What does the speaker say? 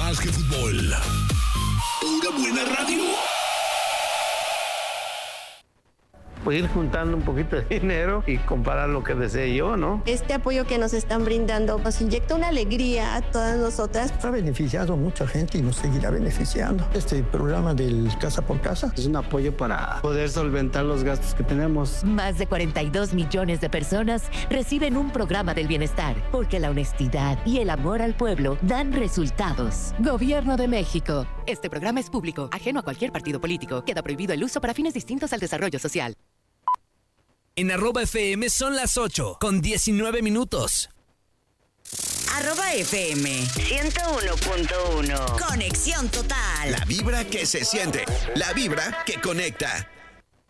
más que fútbol. Pura buena radio. Pues ir juntando un poquito de dinero y comparar lo que desee yo, ¿no? Este apoyo que nos están brindando nos inyecta una alegría a todas nosotras. Ha beneficiado a mucha gente y nos seguirá beneficiando. Este programa del Casa por Casa es un apoyo para poder solventar los gastos que tenemos. Más de 42 millones de personas reciben un programa del bienestar, porque la honestidad y el amor al pueblo dan resultados. Gobierno de México. Este programa es público, ajeno a cualquier partido político. Queda prohibido el uso para fines distintos al desarrollo social. En @FM son las 8:19. @FM 101.1. Conexión total. La vibra que se siente, la vibra que conecta.